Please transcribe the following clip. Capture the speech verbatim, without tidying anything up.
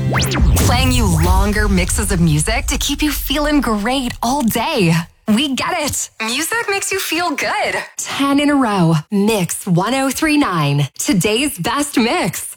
Playing you longer mixes of music to keep you feeling great all day. We get it. Music makes you feel good. ten in a row. Mix ten thirty-nine. Today's best mix.